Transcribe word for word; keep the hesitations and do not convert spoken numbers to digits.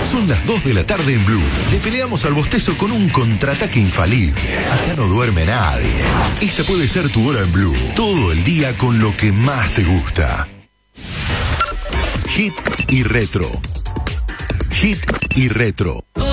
Son las dos de la tarde en Blue. Le peleamos al bostezo con un contraataque infalible. Acá no duerme nadie. Esta puede ser tu hora en Blue. Todo el día con lo que más te gusta. Hit y retro. Hit y retro.